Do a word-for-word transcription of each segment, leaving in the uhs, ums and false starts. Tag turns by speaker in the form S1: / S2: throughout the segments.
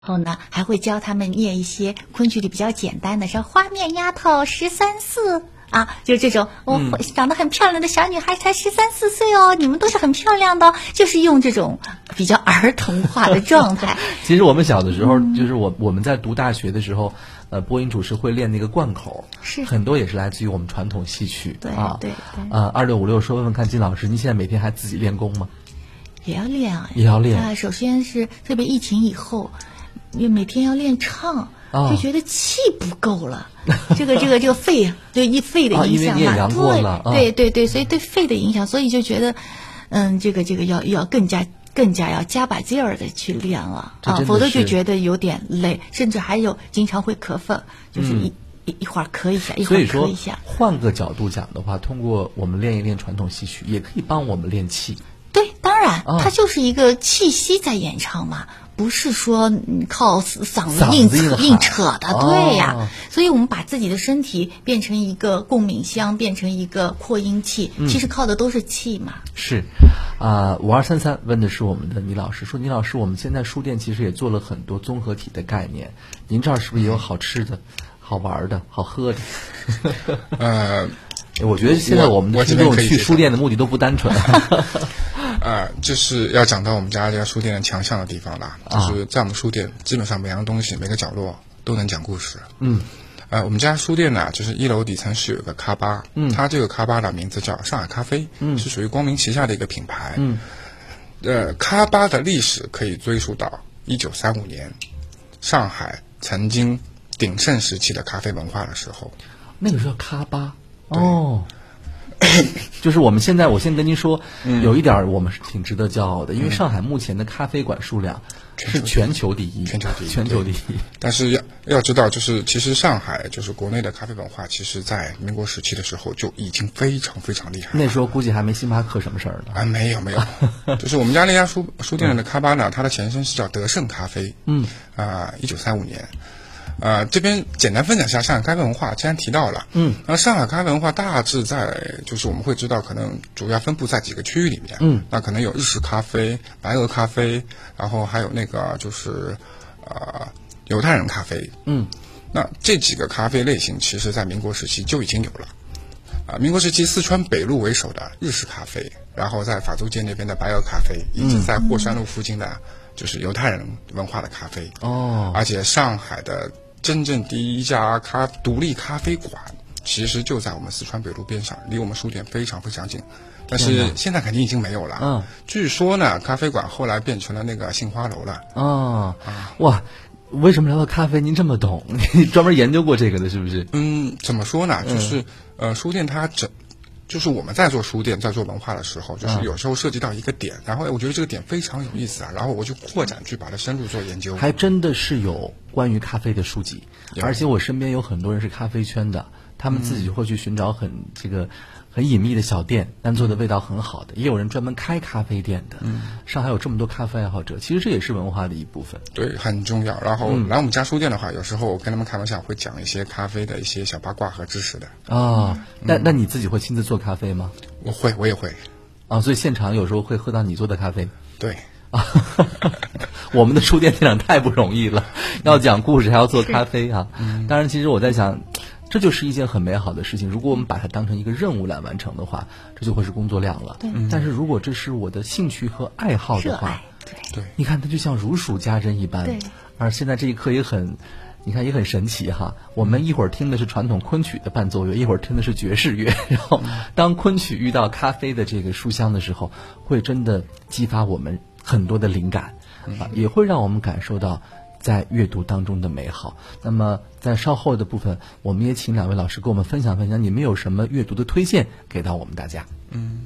S1: 后呢，还会教他们念一些昆曲里比较简单的，像花面丫头十三四啊，就这种我、哦嗯、长得很漂亮的小女孩才十三四岁哦，你们都是很漂亮的，就是用这种比较儿童化的状态。
S2: 其实我们小的时候，嗯、就是我我们在读大学的时候，呃，播音主持会练那个贯口，
S1: 是
S2: 很多也是来自于我们传统戏曲。
S1: 对
S2: 啊，
S1: 对对。
S2: 呃，二六五六说问问看，金老师，您现在每天还自己练功吗？
S1: 也要练啊，
S2: 也要练
S1: 啊。首先是特别疫情以后。因为每天要练唱，哦、就觉得气不够了。这个这个这个肺对一肺的影响嘛，
S2: 哦、
S1: 对对对对，所以对肺的影响，所以就觉得，嗯，这个这个要要更加更加要加把劲儿的去练了啊，否则就觉得有点累，甚至还有经常会咳嗽，就是一、嗯、一一会儿咳一下，一会儿咳一下。
S2: 换个角度讲的话，通过我们练一练传统戏曲，也可以帮我们练气。
S1: 对，当然，
S2: 哦、
S1: 它就是一个气息在演唱嘛。不是说靠嗓子硬扯硬扯的，对呀、
S2: 哦。
S1: 所以我们把自己的身体变成一个共鸣箱，变成一个扩音器，
S2: 嗯、
S1: 其实靠的都是气嘛。
S2: 是，啊、呃，五二三三问的是我们的倪老师，说倪老师，我们现在书店其实也做了很多综合体的概念，您这儿是不是也有好吃的、好玩的、好喝的？
S3: 呃，
S2: 我觉得现在我们的听众去书店的目的都不单纯。
S3: 呃，这是要讲到我们家这家书店的强项的地方了，就是在我们书店基本上每样东西每个角落都能讲故事。
S2: 嗯，
S3: 呃，我们家书店呢，就是一楼底层是有一个咖吧，
S2: 嗯，
S3: 它这个咖吧的名字叫上海咖啡，
S2: 嗯，
S3: 是属于光明旗下的一个品牌。
S2: 嗯，
S3: 呃，咖吧的历史可以追溯到一九三五年，上海曾经鼎盛时期的咖啡文化的时候，
S2: 那个时候咖吧哦。就是我们现在，我先跟您说，
S3: 嗯、
S2: 有一点我们是挺值得骄傲的，因为上海目前的咖啡馆数量是全球第一，
S3: 全球第一，
S2: 全球第一。
S3: 但是要要知道，就是其实上海就是国内的咖啡文化，其实在民国时期的时候就已经非常非常厉害了。
S2: 那时候估计还没星巴克什么事儿呢。
S3: 啊，没有没有，就是我们家那家书书店的咖吧呢，它的前身是叫德胜咖啡。
S2: 嗯
S3: 啊，一九三五年。呃，这边简单分享一下上海咖啡文化，既然提到了，
S2: 嗯，
S3: 那上海咖啡文化大致在，就是我们会知道，可能主要分布在几个区域里面，
S2: 嗯，
S3: 那可能有日式咖啡、白俄咖啡，然后还有那个就是呃犹太人咖啡，
S2: 嗯，
S3: 那这几个咖啡类型，其实在民国时期就已经有了，啊、呃，民国时期四川北路为首的日式咖啡，然后在法租界那边的白俄咖啡，以及在霍山路附近的，就是犹太人文化的咖啡，
S2: 哦，
S3: 而且上海的真正第一家咖独立咖啡馆，其实就在我们四川北路边上，离我们书店非常非常近。但是现在肯定已经没有了。
S2: 嗯，
S3: 据说呢，咖啡馆后来变成了那个杏花楼了。
S2: 哦，啊、哇，为什么聊到咖啡您这么懂？你专门研究过这个的，是不是？
S3: 嗯，怎么说呢？就是、嗯、呃，书店它整。就是我们在做书店，在做文化的时候，就是有时候涉及到一个点，然后我觉得这个点非常有意思啊，然后我就扩展去把它深入做研究。
S2: 还真的是有关于咖啡的书籍，而且我身边有很多人是咖啡圈的，他们自己会去寻找很这个很隐秘的小店，但做的味道很好的，也有人专门开咖啡店的。
S3: 嗯，上
S2: 海有这么多咖啡爱好者，其实这也是文化的一部分。
S3: 对，很重要。然后来我们家书店的话，有时候我跟他们开玩笑，会讲一些咖啡的一些小八卦和知识的。
S2: 啊、哦，那那你自己会亲自做咖啡吗？
S3: 我会，我也会。
S2: 啊，所以现场有时候会喝到你做的咖啡。
S3: 对。
S2: 啊，我们的书店店长太不容易了，要讲故事还要做咖啡啊。
S3: 嗯、
S2: 当然，其实我在想，这就是一件很美好的事情。如果我们把它当成一个任务来完成的话，这就会是工作量了。
S1: 对。
S2: 但是如果这是我的兴趣和爱好的话，
S1: 对
S3: 对，
S2: 你看它就像如数家珍一般。
S1: 对。
S2: 而现在这一刻也很。你看也很神奇哈，我们一会儿听的是传统昆曲的伴奏乐，一会儿听的是爵士乐，然后当昆曲遇到咖啡的这个书香的时候，会真的激发我们很多的灵感，啊，也会让我们感受到在阅读当中的美好。那么在稍后的部分，我们也请两位老师跟我们分享分享，你们有什么阅读的推荐给到我们大家？
S3: 嗯。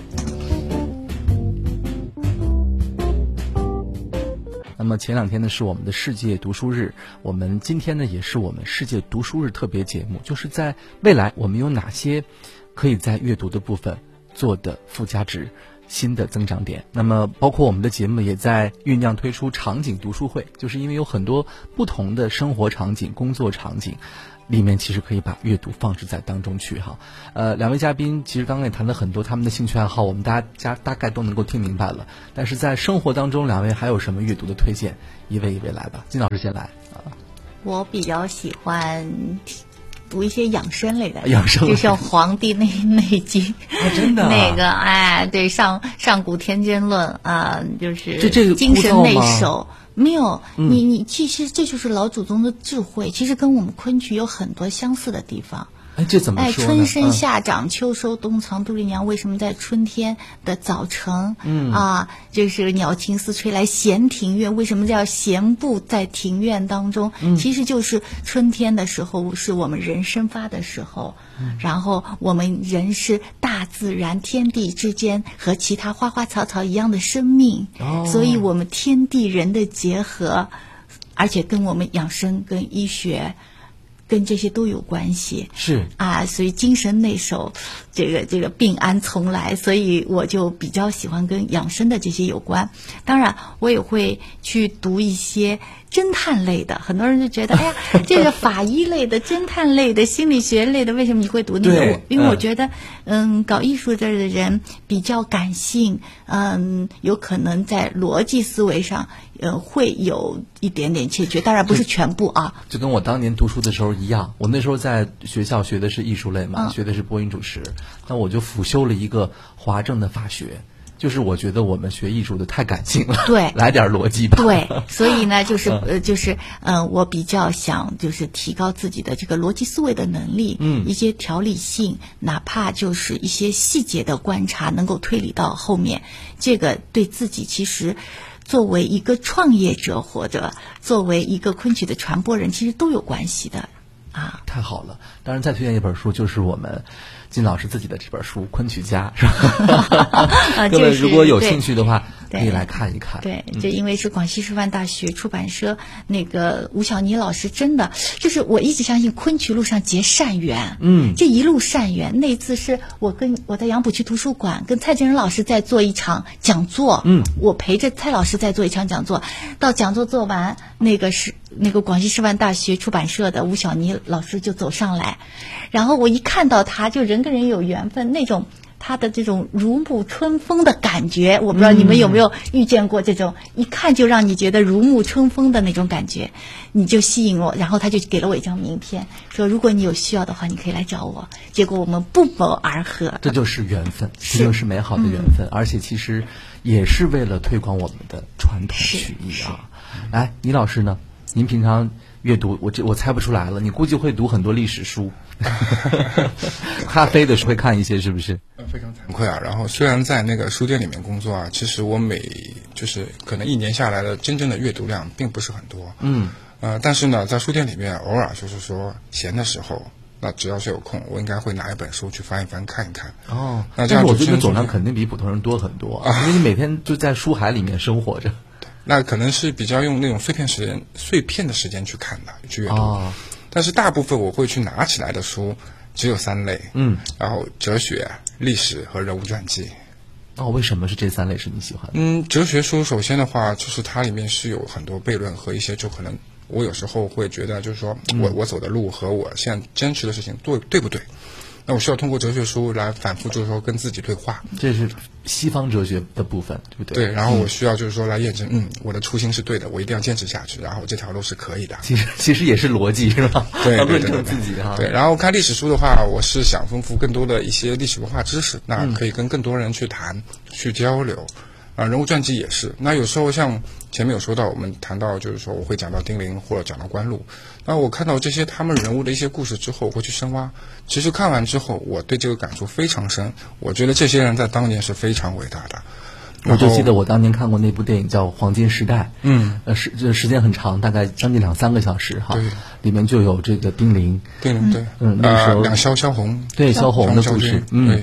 S2: 那么前两天呢是我们的世界读书日，我们今天呢也是我们世界读书日特别节目，就是在未来我们有哪些可以在阅读的部分做的附加值， 新的增长点。那么包括我们的节目也在酝酿推出场景读书会，就是因为有很多不同的生活场景、工作场景里面，其实可以把阅读放置在当中去哈。呃，两位嘉宾其实刚刚也谈了很多他们的兴趣爱好，我们大家大概都能够听明白了。但是在生活当中，两位还有什么阅读的推荐？一位一位来吧，金老师先来啊。
S1: 我比较喜欢读一些养生类的，
S2: 养生
S1: 就像《黄帝内内经》
S2: 哦，真的、啊、
S1: 那个哎，对，上上古天真论啊、呃，就是
S2: 这这个
S1: 精神内守。没有，
S2: 嗯、
S1: 你你其实这就是老祖宗的智慧，其实跟我们昆曲有很多相似的地方。
S2: 哎，这怎么说呢？
S1: 哎，春生夏长秋收冬藏，杜丽娘为什么在春天的早晨，
S2: 嗯
S1: 啊，就是鸟情丝吹来闲庭院，为什么叫闲步在庭院当中？
S2: 嗯、
S1: 其实就是春天的时候是我们人生发的时候，嗯、然后我们人是大自然天地之间和其他花花草草一样的生命，
S2: 哦、
S1: 所以我们天地人的结合，而且跟我们养生跟医学。跟这些都有关系，
S2: 是
S1: 啊，所以精神内守，这个这个病安从来，所以我就比较喜欢跟养生的这些有关。当然，我也会去读一些侦探类的。很多人就觉得，哎呀，这个法医类的、侦探类的、心理学类的，为什么你会读那个？我因为我觉得，嗯，搞艺术的人比较感性，嗯，有可能在逻辑思维上。呃，会有一点点欠缺，当然不是全部啊。
S2: 就跟我当年读书的时候一样，我那时候在学校学的是艺术类嘛，
S1: 嗯、
S2: 学的是播音主持，那我就辅修了一个华正的法学。就是我觉得我们学艺术的太感性了，
S1: 对，
S2: 来点逻辑吧。
S1: 对，所以呢，就是呃，就是嗯、呃，我比较想就是提高自己的这个逻辑思维的能力，
S2: 嗯，
S1: 一些条理性，哪怕就是一些细节的观察，能够推理到后面，这个对自己其实。作为一个创业者或者作为一个昆曲的传播人，其实都有关系的啊。
S2: 太好了！当然，再推荐一本书，就是我们金老师自己的这本书《昆曲家》，是吧？各位如果有兴趣的话，可以来看一看。
S1: 对，这因为是广西师范大学出版社那个吴小妮老师，真的就是我一直相信昆曲路上结善缘。
S2: 嗯，
S1: 这一路善缘。那次是我跟我在杨浦区图书馆跟蔡振仁老师在做一场讲座。
S2: 嗯，
S1: 我陪着蔡老师在做一场讲座，到讲座做完，那个是那个广西师范大学出版社的吴小妮老师就走上来，然后我一看到他，就人跟人有缘分那种。他的这种如沐春风的感觉，我不知道你们有没有遇见过这种、嗯、一看就让你觉得如沐春风的那种感觉，你就吸引我，然后他就给了我一张名片，说如果你有需要的话，你可以来找我。结果我们不谋而合，
S2: 这就是缘分，这就是美好的缘分，嗯、而且其实也是为了推广我们的传统曲艺啊。来，倪老师呢？您平常阅读，我这我猜不出来了，你估计会读很多历史书。咖啡的时候会看一些，是不是？
S3: 非常惭愧啊！然后虽然在那个书店里面工作啊，其实我每就是可能一年下来的真正的阅读量并不是很多。
S2: 嗯，
S3: 呃，但是呢，在书店里面偶尔就是说闲的时候，那只要是有空，我应该会拿一本书去翻一翻看一看。
S2: 哦，
S3: 那这样
S2: 我觉得总量肯定比普通人多很多，啊、因为你每天就在书海里面生活着。
S3: 那可能是比较用那种碎片时间、碎片的时间去看的，去阅读。
S2: 哦，
S3: 但是大部分我会去拿起来的书只有三类，
S2: 嗯，
S3: 然后哲学、历史和人物传记。
S2: 哦，为什么是这三类是你喜欢的？
S3: 嗯，哲学书首先的话，就是它里面是有很多悖论和一些就可能我有时候会觉得就是说我、嗯、我走的路和我现在坚持的事情对对不对？那我需要通过哲学书来反复就是说跟自己对话。
S2: 这是西方哲学的部分，对不对？
S3: 对，然后我需要就是说来验证，嗯，我的初心是对的，我一定要坚持下去，然后这条路是可以的。
S2: 其实其实也是逻辑，是吧？
S3: 对对对对，
S2: 论证自己哈。
S3: 对，然后看历史书的话，我是想丰富更多的一些历史文化知识，那可以跟更多人去谈、嗯、去交流。啊，人物传记也是。那有时候像前面有说到，我们谈到就是说我会讲到丁玲或者讲到关露，那我看到这些他们人物的一些故事之后，我会去深挖。其实看完之后，我对这个感触非常深。我觉得这些人在当年是非常伟大的。
S2: 我就记得我当年看过那部电影叫《黄金时代》，
S3: 嗯，
S2: 呃，时这时间很长，大概将近两三个小时哈。
S3: 对，
S2: 里面就有这个丁玲，
S3: 丁玲对，
S2: 嗯，那时候
S3: 两萧萧红，
S2: 对萧红的故事，嗯。
S3: 对，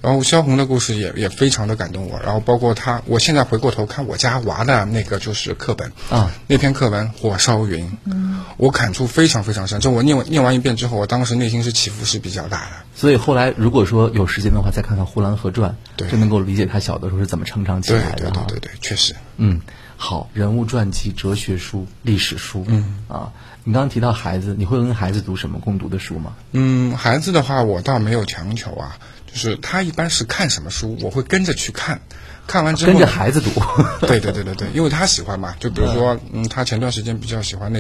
S3: 然后萧红的故事也也非常的感动我，然后包括他，我现在回过头看我家娃的那个就是课本
S2: 啊，
S3: 那篇课文《火烧云》，嗯，我感触非常非常深。就我念完念完一遍之后，我当时内心是起伏是比较大的。
S2: 所以后来如果说有时间的话，再看看《呼兰河传》，
S3: 对，
S2: 就能够理解他小的时候是怎么成长起来的。
S3: 对对对对对，确实。
S2: 嗯，好，人物传记、哲学书、历史书，嗯啊，你刚刚提到孩子，你会跟孩子读什么共读的书吗？
S3: 嗯，孩子的话，我倒没有强求啊，就是他一般是看什么书，我会跟着去看。看完之后
S2: 跟着孩子读，
S3: 对对对对对，因为他喜欢嘛，就比如说，嗯，他前段时间比较喜欢那